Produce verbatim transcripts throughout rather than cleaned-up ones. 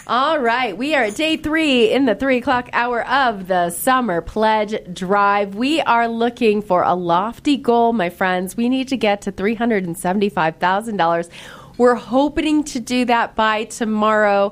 All right. We are at day three in the three o'clock hour of the Summer Pledge Drive. We are looking for a lofty goal, my friends. We need to get to three hundred seventy-five thousand dollars. We're hoping to do that by tomorrow,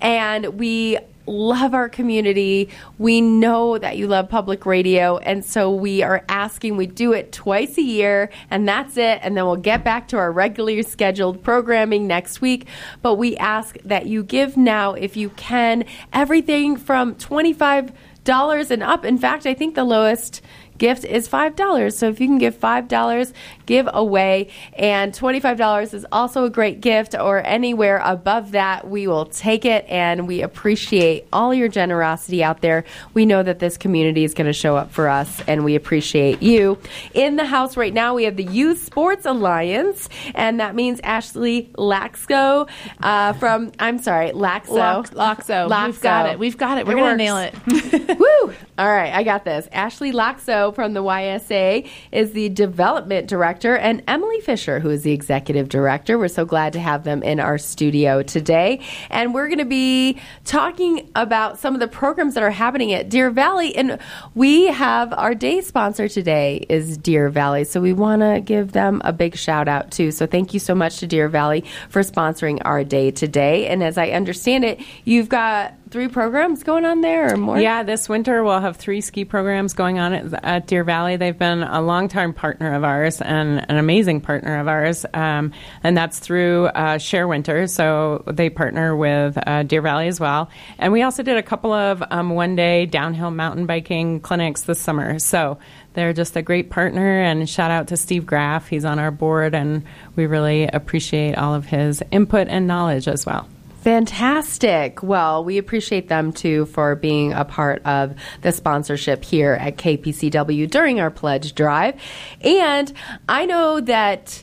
and we love our community. We know that you love public radio, and so we are asking, we do it twice a year, and that's it, and then we'll get back to our regularly scheduled programming next week. But we ask that you give now if you can, everything from twenty-five dollars and up. In fact, I think the lowest gift is five dollars. So if you can give five dollars, give away. And twenty-five dollars is also a great gift, or anywhere above that, we will take it. And we appreciate all your generosity out there. We know that this community is going to show up for us, and we appreciate you. In the house right now, we have the Youth Sports Alliance, and that means Ashley Laxo uh, from, I'm sorry, Laxo. Lox- Laxo. Laxo. We've got it. We've got it. We're It going to works. nail it. Woo! All right, I got this. Ashley Laxo from the Y S A is the development director, and Emily Fisher, who is the executive director. We're so glad to have them in our studio today. And we're going to be talking about some of the programs that are happening at Deer Valley. And we have our day sponsor today is Deer Valley. So we want to give them a big shout out too. So thank you so much to Deer Valley for sponsoring our day today. And as I understand it, you've got three programs going on there or more? Yeah, this winter we'll have three ski programs going on at, at Deer Valley. They've been a long-time partner of ours and an amazing partner of ours, um, and that's through uh, Share Winter, so they partner with uh, Deer Valley as well. And we also did a couple of um, one-day downhill mountain biking clinics this summer, so they're just a great partner, and shout out to Steve Graff. He's on our board, and we really appreciate all of his input and knowledge as well. Fantastic. Well, we appreciate them, too, for being a part of the sponsorship here at K P C W during our pledge drive. And I know that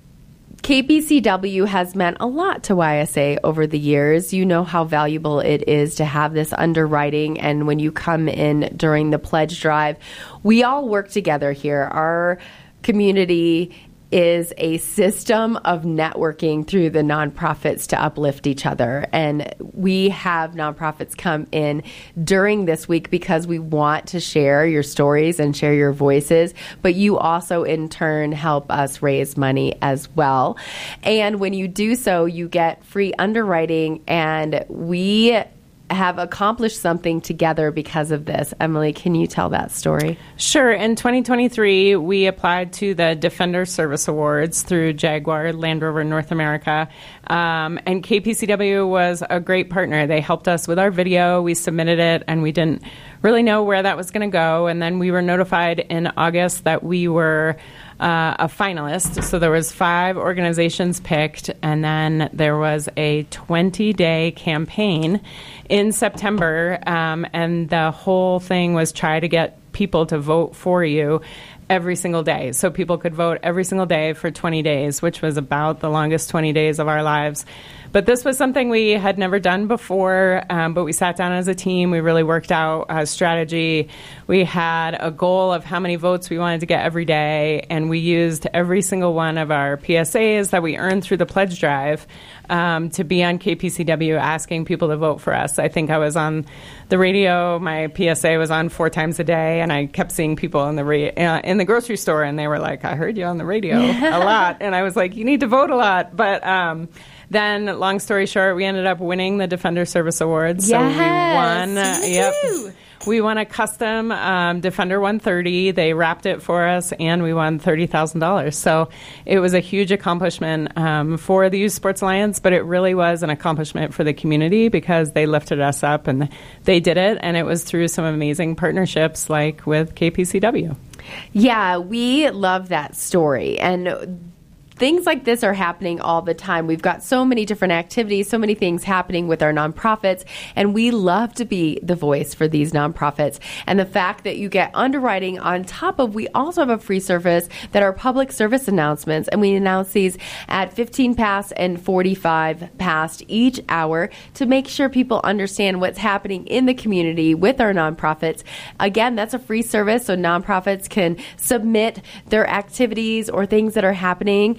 K P C W has meant a lot to Y S A over the years. You know how valuable it is to have this underwriting. And when you come in during the pledge drive, we all work together here. Our community is a system of networking through the nonprofits to uplift each other. And we have nonprofits come in during this week because we want to share your stories and share your voices, but you also in turn help us raise money as well. And when you do so, you get free underwriting, and we have accomplished something together because of this. Emily, can you tell that story? Sure. In twenty twenty-three, we applied to the Defender Service Awards through Jaguar Land Rover North America, um, and K P C W was a great partner. They helped us with our video. We submitted it, and we didn't really know where that was going to go. And then we were notified in August that we were uh, a finalist. So there was five organizations picked, and then there was a twenty-day campaign in September, um, and the whole thing was try to get people to vote for you every single day. So people could vote every single day for twenty days, which was about the longest twenty days of our lives. But this was something we had never done before, um, but we sat down as a team. We really worked out a strategy. We had a goal of how many votes we wanted to get every day, and we used every single one of our P S As that we earned through the pledge drive um, to be on K P C W asking people to vote for us. I think I was on the radio. My P S A was on four times a day, and I kept seeing people in the ra- uh, in the grocery store, and they were like, I heard you on the radio a lot. And I was like, you need to vote a lot. But um, then, long story short, we ended up winning the Defender Service Awards. Yes. So we won. Uh, yep. We won a custom um, Defender one thirty. They wrapped it for us, and we won thirty thousand dollars. So it was a huge accomplishment um, for the Youth Sports Alliance, but it really was an accomplishment for the community because they lifted us up, and they did it, and it was through some amazing partnerships like with K P C W. Yeah, we love that story. And things like this are happening all the time. We've got so many different activities, so many things happening with our nonprofits, and we love to be the voice for these nonprofits. And the fact that you get underwriting on top of, we also have a free service that are public service announcements, and we announce these at fifteen past and forty-five past each hour to make sure people understand what's happening in the community with our nonprofits. Again, that's a free service, so nonprofits can submit their activities or things that are happening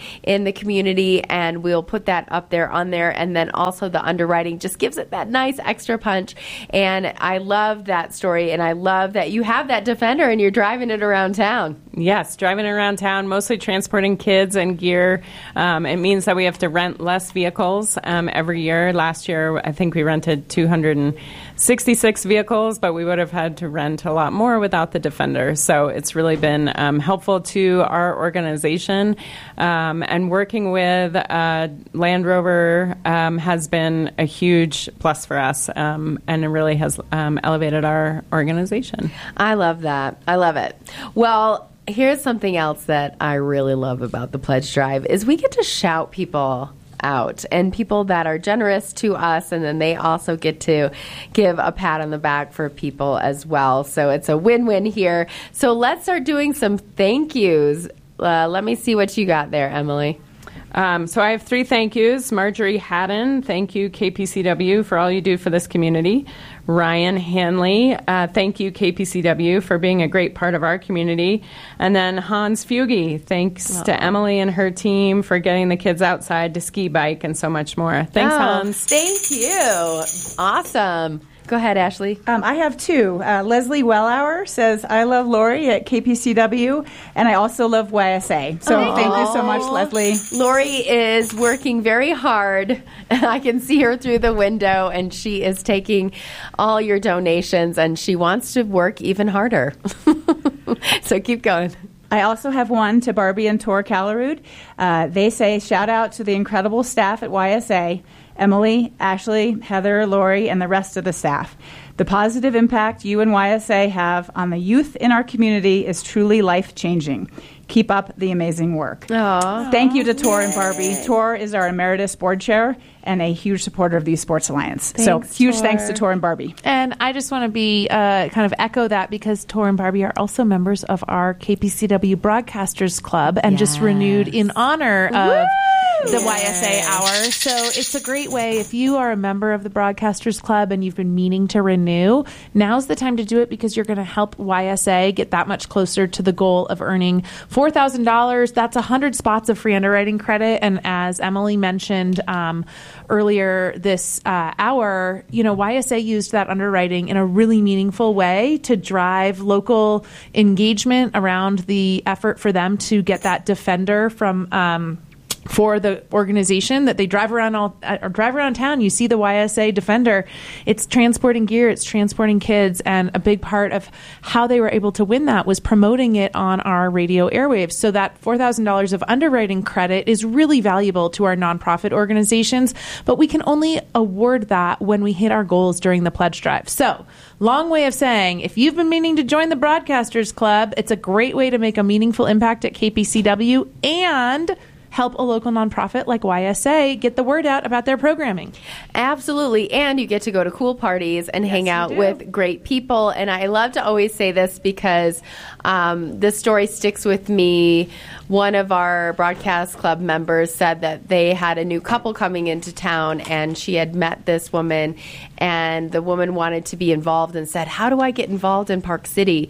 in the community, and we'll put that up there on there. And then also the underwriting just gives it that nice extra punch. And I love that story, and I love that you have that Defender and you're driving it around town. Yes, driving around town, mostly transporting kids and gear. Um, it means that we have to rent less vehicles um, every year. Last year, I think we rented two hundred sixty-six vehicles, but we would have had to rent a lot more without the Defender. So it's really been um, helpful to our organization. Um, and working with uh, Land Rover um, has been a huge plus for us, um, and it really has um, elevated our organization. I love that. I love it. Well, here's something else that I really love about the Pledge Drive is we get to shout people out, and people that are generous to us, and then they also get to give a pat on the back for people as well. So it's a win-win here. So let's start doing some thank yous. Uh, let me see what you got there, Emily. Um, so I have three thank yous. Marjorie Haddon, thank you, K P C W, for all you do for this community. Ryan Hanley, uh, thank you, K P C W, for being a great part of our community. And then Hans Fuge, thanks Aww. to Emily and her team for getting the kids outside to ski, bike, and so much more. Thanks, oh, Hans. Thank you. Awesome. Go ahead, Ashley. Um, I have two. Uh, Leslie Wellhour says, I love Lori at K P C W, and I also love Y S A. So Aww. Thank you so much, Leslie. Lori is working very hard, and I can see her through the window, and she is taking all your donations, and she wants to work even harder. So keep going. I also have one to Barbie and Tor Callerud. Uh, they say, shout out to the incredible staff at Y S A, Emily, Ashley, Heather, Lori, and the rest of the staff. The positive impact you and Y S A have on the youth in our community is truly life-changing. Keep up the amazing work. Aww. Thank you to Tor and Barbie. Tor is our emeritus board chair and a huge supporter of the Sports Alliance. Thanks, so huge Tor. thanks to Tor and Barbie. And I just want to be uh, kind of echo that because Tor and Barbie are also members of our K P C W Broadcasters Club and yes. just renewed in honor of Woo! the Yes. Y S A Hour. So it's a great way. If you are a member of the Broadcasters Club and you've been meaning to renew, now's the time to do it because you're going to help Y S A get that much closer to the goal of earning four thousand dollars. That's one hundred spots of free underwriting credit. And as Emily mentioned um, earlier this uh, hour, you know, Y S A used that underwriting in a really meaningful way to drive local engagement around the effort for them to get that Defender from um, for the organization that they drive around all or drive around town. You see the Y S A Defender. It's transporting gear, it's transporting kids, and a big part of how they were able to win that was promoting it on our radio airwaves. So that four thousand dollars of underwriting credit is really valuable to our nonprofit organizations, but we can only award that when we hit our goals during the pledge drive. So, long way of saying, if you've been meaning to join the Broadcasters Club, it's a great way to make a meaningful impact at K P C W and help a local nonprofit like Y S A get the word out about their programming. Absolutely. And you get to go to cool parties and yes, hang out with great people. And I love to always say this because um, this story sticks with me. One of our Broadcast Club members said that they had a new couple coming into town, and she had met this woman, and the woman wanted to be involved and said, how do I get involved in Park City?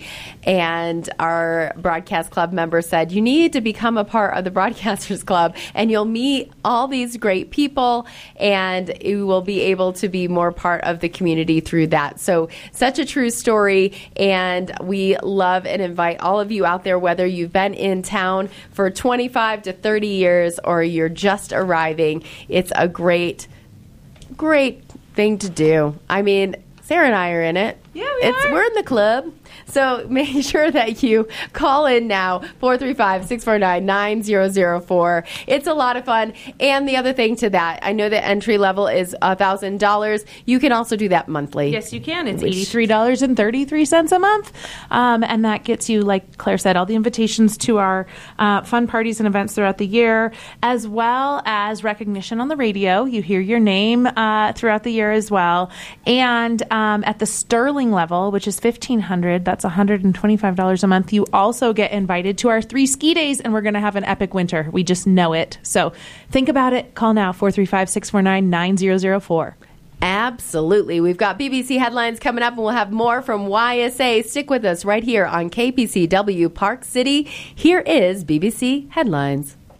And our Broadcast Club member said, you need to become a part of the Broadcasters Club, and you'll meet all these great people, and you will be able to be more part of the community through that. So such a true story, and we love and invite all of you out there, whether you've been in town for twenty-five to thirty years or you're just arriving. It's a great, great thing to do. I mean, Sarah and I are in it. Yeah, we it's, are. We're in the club. So make sure that you call in now, four three five, six four nine, nine zero zero four. It's a lot of fun. And the other thing to that, I know the entry level is one thousand dollars. You can also do that monthly. Yes, you can. It's Which- eighty-three dollars and thirty-three cents a month. Um, and that gets you, like Claire said, all the invitations to our uh, fun parties and events throughout the year, as well as recognition on the radio. You hear your name uh, throughout the year as well. And um, at the Sterling level, which is fifteen hundred dollars, that's one hundred twenty-five dollars a month. You also get invited to our three ski days, and we're going to have an epic winter. We just know it. So think about it. Call now, four three five, six four nine, nine zero zero four. Absolutely. We've got B B C headlines coming up, and we'll have more from Y S A. Stick with us right here on K P C W Park City. Here is B B C Headlines.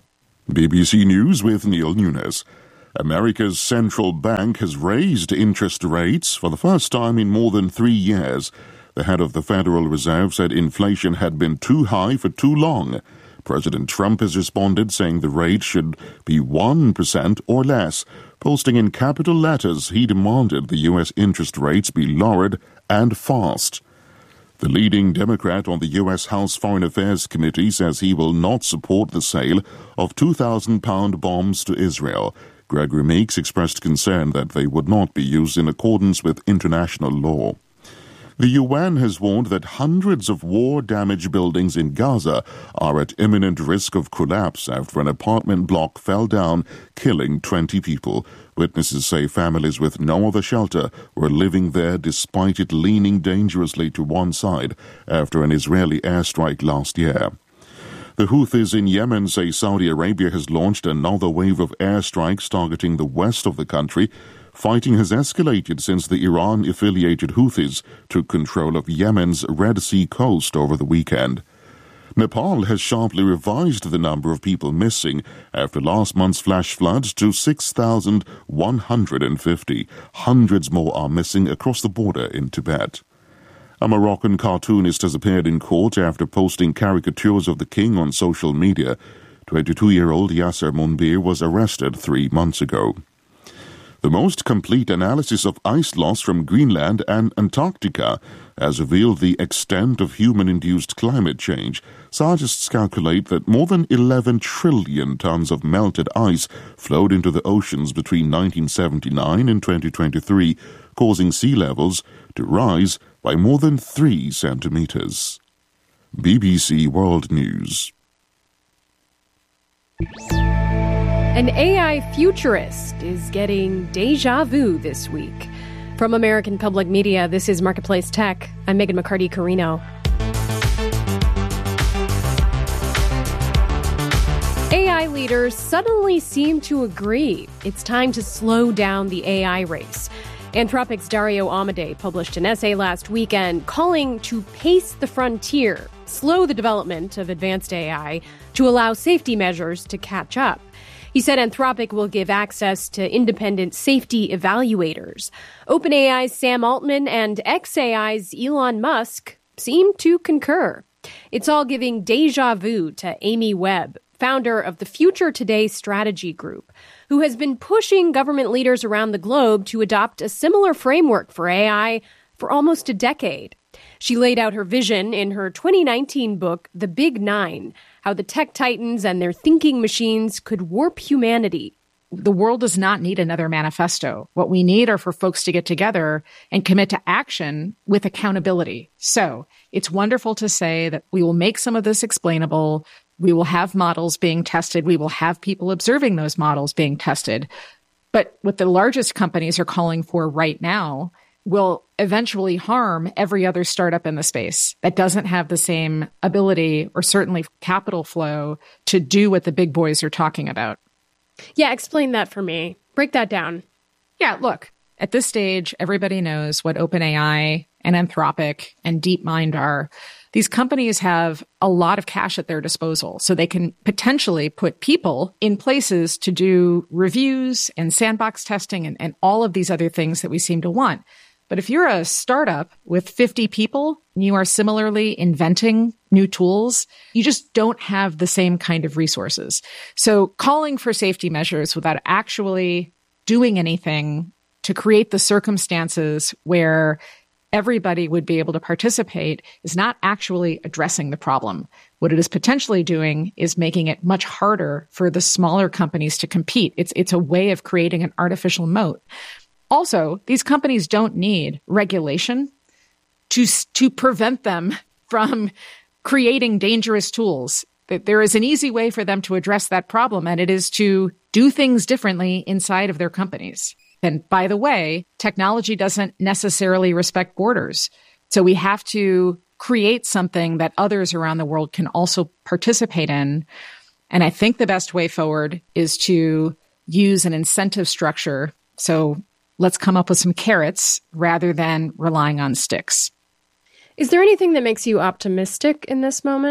B B C News with Neil Nunes. America's central bank has raised interest rates for the first time in more than three years. The head of the Federal Reserve said inflation had been too high for too long. President Trump has responded, saying the rate should be one percent or less. Posting in capital letters, he demanded the U S interest rates be lowered and fast. The leading Democrat on the U S House Foreign Affairs Committee says he will not support the sale of two thousand pound bombs to Israel. Gregory Meeks expressed concern that they would not be used in accordance with international law. The U N has warned that hundreds of war-damaged buildings in Gaza are at imminent risk of collapse after an apartment block fell down, killing twenty people. Witnesses say families with no other shelter were living there despite it leaning dangerously to one side after an Israeli airstrike last year. The Houthis in Yemen say Saudi Arabia has launched another wave of airstrikes targeting the west of the country. Fighting has escalated since the Iran-affiliated Houthis took control of Yemen's Red Sea coast over the weekend. Nepal has sharply revised the number of people missing after last month's flash floods to six thousand one hundred fifty. Hundreds more are missing across the border in Tibet. A Moroccan cartoonist has appeared in court after posting caricatures of the king on social media. twenty-two-year-old Yasser Munbir was arrested three months ago. The most complete analysis of ice loss from Greenland and Antarctica has revealed the extent of human-induced climate change. Scientists calculate that more than eleven trillion tons of melted ice flowed into the oceans between nineteen seventy-nine and twenty twenty-three, causing sea levels to rise by more than three centimeters. B B C World News. An A I futurist is getting deja vu this week. From American Public Media, this is Marketplace Tech. I'm Megan McCarty-Carino. A I leaders suddenly seem to agree it's time to slow down the A I race. Anthropic's Dario Amodei published an essay last weekend calling to pace the frontier, slow the development of advanced A I to allow safety measures to catch up. He said Anthropic will give access to independent safety evaluators. OpenAI's Sam Altman and xAI's Elon Musk seem to concur. It's all giving deja vu to Amy Webb, founder of the Future Today Strategy Group, who has been pushing government leaders around the globe to adopt a similar framework for A I for almost a decade. She laid out her vision in her twenty nineteen book, The Big Nine, how the tech titans and their thinking machines could warp humanity. The world does not need another manifesto. What we need are for folks to get together and commit to action with accountability. So it's wonderful to say that we will make some of this explainable. We will have models being tested. We will have people observing those models being tested. But what the largest companies are calling for right now will eventually harm every other startup in the space that doesn't have the same ability or certainly capital flow to do what the big boys are talking about. Yeah, explain that for me. Break that down. Yeah, look, at this stage, everybody knows what OpenAI and Anthropic and DeepMind are. These companies have a lot of cash at their disposal, so they can potentially put people in places to do reviews and sandbox testing and, and all of these other things that we seem to want. But if you're a startup with fifty people and you are similarly inventing new tools, you just don't have the same kind of resources. So calling for safety measures without actually doing anything to create the circumstances where everybody would be able to participate is not actually addressing the problem. What it is potentially doing is making it much harder for the smaller companies to compete. It's, it's a way of creating an artificial moat. Also, these companies don't need regulation to, to prevent them from creating dangerous tools. There is an easy way for them to address that problem, and it is to do things differently inside of their companies. And by the way, technology doesn't necessarily respect borders. So we have to create something that others around the world can also participate in. And I think the best way forward is to use an incentive structure. So let's come up with some carrots rather than relying on sticks. Is there anything that makes you optimistic in this moment?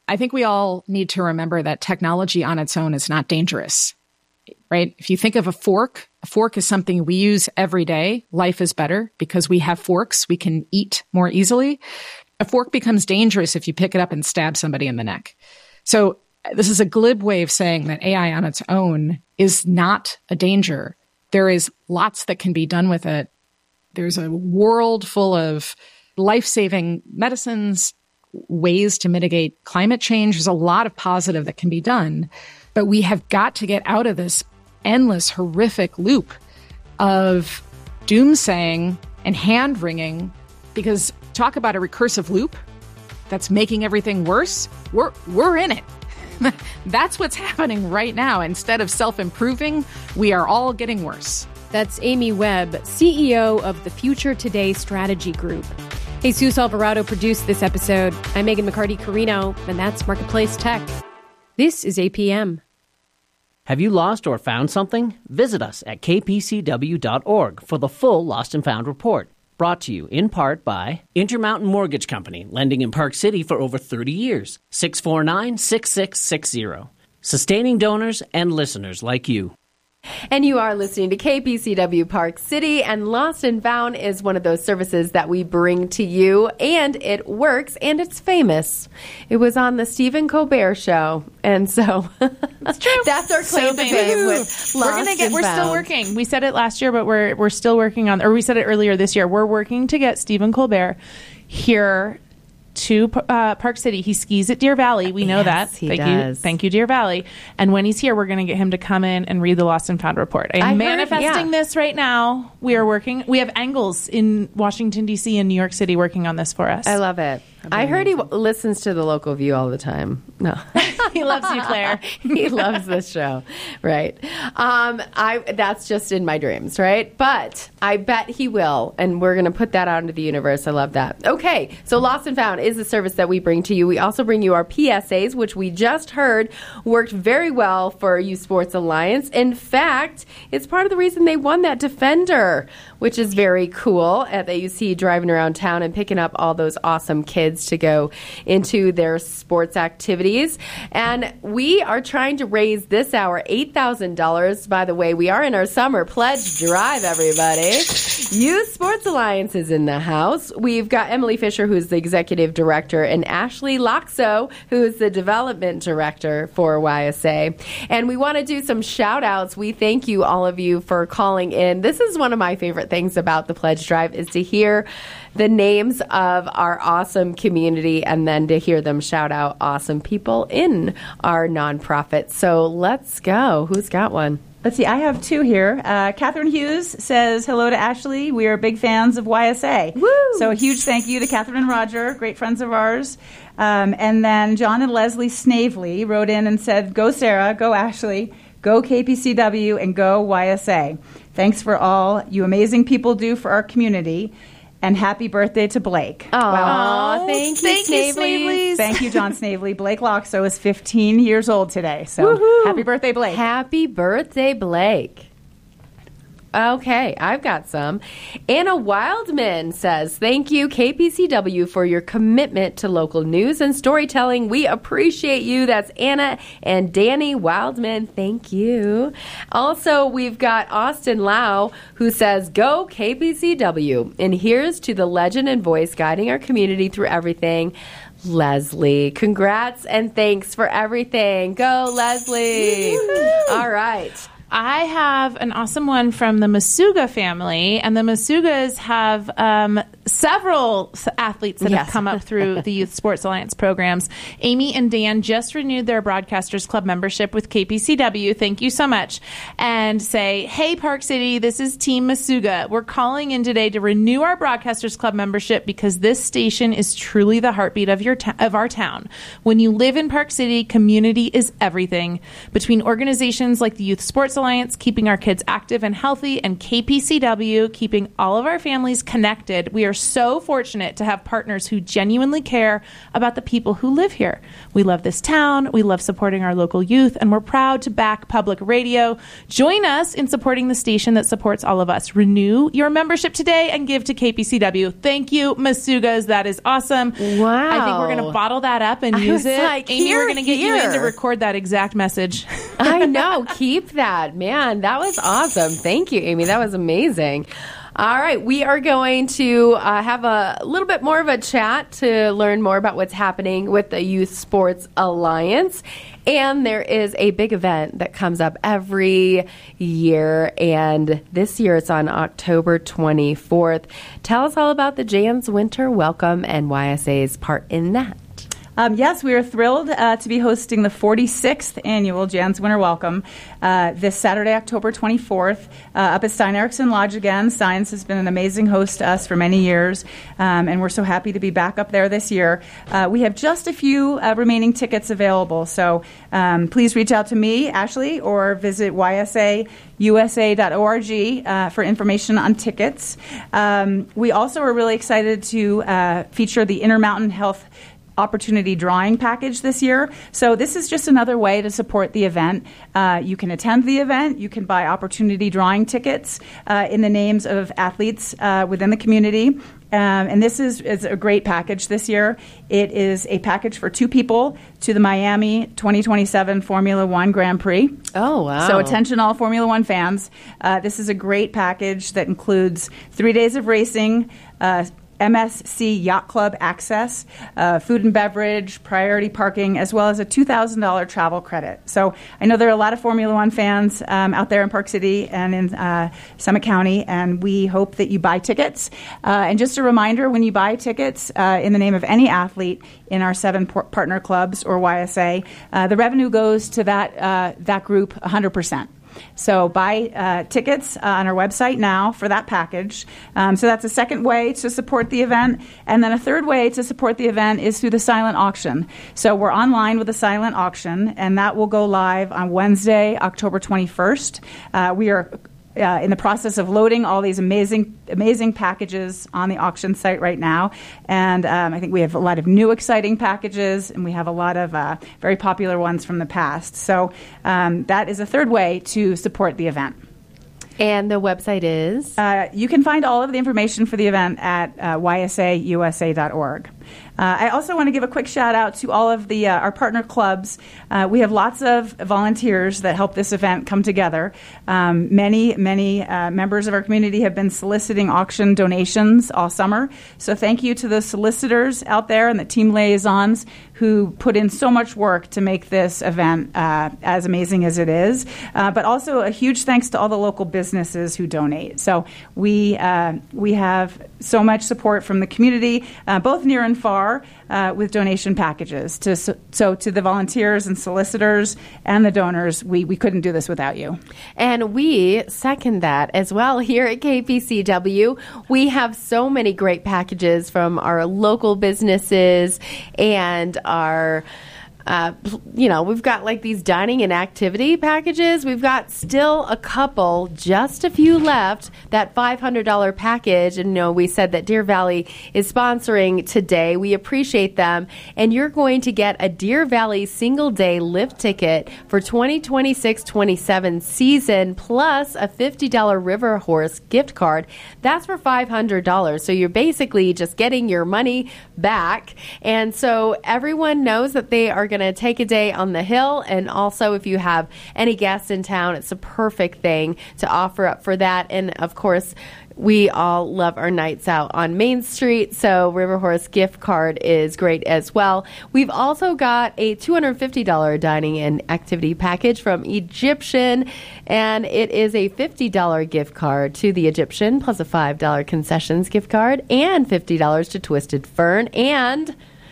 I think we all need to remember that technology on its own is not dangerous, right? If you think of a fork, a fork is something we use every day. Life is better because we have forks. We can eat more easily. A fork becomes dangerous if you pick it up and stab somebody in the neck. So this is a glib way of saying that A I on its own is not a danger. There is lots that can be done with it. There's a world full of life-saving medicines, ways to mitigate climate change. There's a lot of positive that can be done, but we have got to get out of this endless, horrific loop of doomsaying and hand-wringing, because talk about a recursive loop that's making everything worse. We're, we're in it. That's what's happening right now. Instead of self-improving, we are all getting worse. That's Amy Webb, C E O of the Future Today Strategy Group. Jesus Alvarado produced this episode. I'm Megan McCarty-Carino, and that's Marketplace Tech. This is A P M. Have you lost or found something? Visit us at k p c w dot org for the full Lost and Found report. Brought to you in part by Intermountain Mortgage Company, lending in Park City for over thirty years. six four nine, six six six zero. Sustaining donors and listeners like you. And you are listening to K P C W Park City, and Lost and Found is one of those services that we bring to you, and it works, and it's famous. It was on the Stephen Colbert Show, and so that's true. That's our claim so to fame with Lost We're gonna get. and We're Found. still working. We said it last year, but we're we're still working on. Or we said it earlier this year. We're working to get Stephen Colbert here to uh, Park City. He skis at Deer Valley. We know Yes, that. he Thank does. you. Thank you, Deer Valley. And when he's here, we're going to get him to come in and read the Lost and Found report. I'm I heard, manifesting yeah. this right now. We are working. We have angles in Washington, D C and New York City working on this for us. I love it. I heard he w- listens to the Local View all the time. No. He loves you, Claire. He loves this show. Right. Um, I that's just in my dreams, right? But I bet he will, and we're going to put that out into the universe. I love that. Okay, so Lost and Found is a service that we bring to you. We also bring you our P S As, which we just heard worked very well for Youth Sports Alliance. In fact, it's part of the reason they won that Defender, which is very cool, uh, that you see driving around town and picking up all those awesome kids to go into their sports activities. And we are trying to raise this hour eight thousand dollars. By the way, we are in our summer pledge drive, everybody. Youth Sports Alliance is in the house. We've got Emily Fisher, who's the executive director, and Ashley Loxo, who is the development director for Y S A. And we want to do some shout outs. We thank you, all of you, for calling in. This is one of my favorite things about the pledge drive, is to hear the names of our awesome community and then to hear them shout out awesome people in our nonprofit. So let's go. Who's got one? Let's see, I have two here. Uh, Catherine Hughes says, hello to Ashley. We are big fans of Y S A. Woo! So a huge thank you to Catherine and Roger, great friends of ours. Um, and then John and Leslie Snavely wrote in and said, go Sarah, go Ashley, go K P C W, and go Y S A. Thanks for all you amazing people do for our community. And happy birthday to Blake. Aw, Wow. thank you, Thank you, Snavely. Snavely. Thank you, John Snavely. Blake Loxo is fifteen years old today. So Woohoo. happy birthday, Blake. Happy birthday, Blake. Okay, I've got some. Anna Wildman says, thank you, K P C W, for your commitment to local news and storytelling. We appreciate you. That's Anna and Danny Wildman. Thank you. Also, we've got Austin Lau, who says, go K P C W. And here's to the legend and voice guiding our community through everything, Leslie. Congrats and thanks for everything. Go, Leslie. All right. I have an awesome one from the Masuga family, and the Masugas have um, several s- athletes that Yes. have come up through the Youth Sports Alliance programs. Amy and Dan just renewed their Broadcasters Club membership with K P C W. Thank you so much. And say, hey, Park City, this is Team Masuga. We're calling in today to renew our Broadcasters Club membership because this station is truly the heartbeat of your ta- of our town. When you live in Park City, community is everything. Between organizations like the Youth Sports Alliance keeping our kids active and healthy, and K P C W keeping all of our families connected. We are so fortunate to have partners who genuinely care about the people who live here. We love this town, we love supporting our local youth, and we're proud to back public radio. Join us in supporting the station that supports all of us. Renew your membership today and give to K P C W. Thank you, Masugas. That is awesome. Wow. I think we're going to bottle that up and I use was it. like, Amy, here, we're going to get here. you in to record that exact message. I know. Keep that. Man, that was awesome. Thank you, Amy. That was amazing. All right. We are going to uh, have a little bit more of a chat to learn more about what's happening with the Youth Sports Alliance. And there is a big event that comes up every year. And this year it's on October twenty-fourth. Tell us all about the Jan's Winter Welcome and Y S A's part in that. Um, yes, we are thrilled uh, to be hosting the forty-sixth annual Jan's Winter Welcome uh, this Saturday, October twenty-fourth, uh, up at Stein Eriksen Lodge again. Steins has been an amazing host to us for many years, um, and we're so happy to be back up there this year. Uh, we have just a few uh, remaining tickets available, so um, please reach out to me, Ashley, or visit Y S A U S A dot org uh, for information on tickets. Um, we also are really excited to uh, feature the Intermountain Health Opportunity Drawing Package this year. So this is just another way to support the event. Uh, you can attend the event. You can buy Opportunity Drawing tickets uh, in the names of athletes uh, within the community. Um, and this is, is a great package this year. It is a package for two people to the Miami twenty twenty-seven Formula One Grand Prix. Oh, wow. So attention all Formula One fans. Uh, this is a great package that includes three days of racing, uh, M S C Yacht Club access, uh, food and beverage, priority parking, as well as a two thousand dollars travel credit. So I know there are a lot of Formula One fans um, out there in Park City and in uh, Summit County, and we hope that you buy tickets. Uh, and just a reminder, when you buy tickets uh, in the name of any athlete in our seven por- partner clubs or Y S A, uh, the revenue goes to that uh, that group one hundred percent. So buy uh, tickets uh, on our website now for that package. Um, so that's a second way to support the event. And then a third way to support the event is through the silent auction. So we're online with a silent auction, and that will go live on Wednesday, October twenty-first. Uh, we are Uh, in the process of loading all these amazing, amazing packages on the auction site right now. And um, I think we have a lot of new exciting packages, and we have a lot of uh, very popular ones from the past. So um, that is a third way to support the event. And the website is? Uh, you can find all of the information for the event at uh, Y S A U S A dot org. Uh, I also want to give a quick shout out to all of the uh, our partner clubs. Uh, we have lots of volunteers that help this event come together. Um, many, many uh, members of our community have been soliciting auction donations all summer. So thank you to the solicitors out there and the team liaisons who put in so much work to make this event uh, as amazing as it is. Uh, but also a huge thanks to all the local businesses who donate. So we uh, we have so much support from the community, uh, both near and far, uh, with donation packages. To, so, so to the volunteers and solicitors and the donors, we, we couldn't do this without you. And we second that as well here at K P C W. We have so many great packages from our local businesses and our Uh, you know, we've got like these dining and activity packages. We've got still a couple, just a few left, that five hundred dollars package. And, you know, we said that Deer Valley is sponsoring today. We appreciate them. And you're going to get a Deer Valley single day lift ticket for twenty twenty-six twenty-seven season, plus a fifty dollars River Horse gift card. That's for five hundred dollars. So you're basically just getting your money back. And so everyone knows that they are going to take a day on the hill, and also if you have any guests in town, it's a perfect thing to offer up for that. And of course, we all love our nights out on Main Street, so River Horse gift card is great as well. We've also got a two hundred fifty dollars dining and activity package from Egyptian, and it is a fifty dollars gift card to the Egyptian, plus a five dollars concessions gift card, and fifty dollars to Twisted Fern, and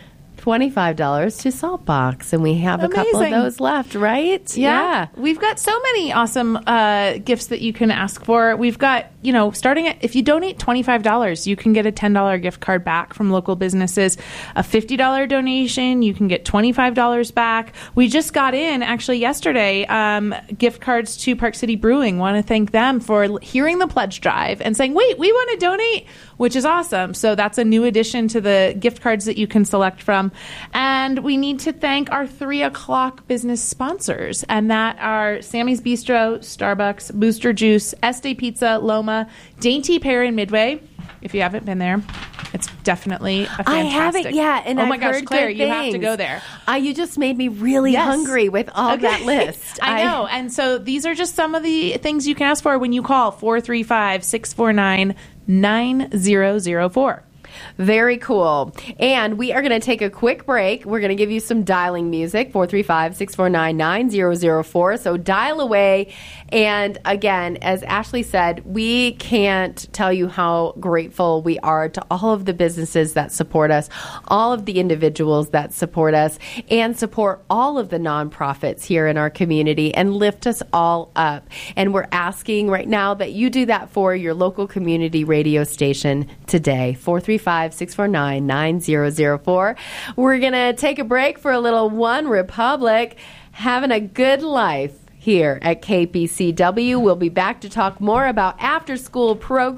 twenty-five dollars to Saltbox, and we have a couple of Amazing. those left, right? Yeah. We've got so many awesome uh, gifts that you can ask for. We've got, you know, starting at, if you donate twenty-five dollars, you can get a ten dollars gift card back from local businesses. A fifty dollars donation, you can get twenty-five dollars back. We just got in, actually yesterday, um, gift cards to Park City Brewing. Want to thank them for l- hearing the pledge drive and saying, wait, we want to donate, which is awesome. So that's a new addition to the gift cards that you can select from. And we need to thank our three o'clock business sponsors, and that are Sammy's Bistro, Starbucks, Booster Juice, Este Pizza, Loma, Dainty Pear in Midway. If you haven't been there, it's definitely a fantastic. I haven't yet, and oh I've my gosh, heard Claire, good you have to things. go there. Uh, you just made me really Yes. hungry with all Okay. that list. I know. And so these are just some of the things you can ask for when you call four three five, six four nine, nine zero zero four. Very cool. And we are going to take a quick break. We're going to give you some dialing music, four three five, six four nine, nine zero zero four. So dial away. And again, as Ashley said, we can't tell you how grateful we are to all of the businesses that support us, all of the individuals that support us, and support all of the nonprofits here in our community and lift us all up. And we're asking right now that you do that for your local community radio station today, four three five, six four nine, nine zero zero four. We're going to take a break for a little One Republic, having a good life here at K P C W. We'll be back to talk more about after-school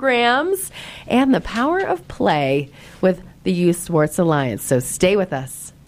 programs and the power of play with the Youth Sports Alliance. So stay with us.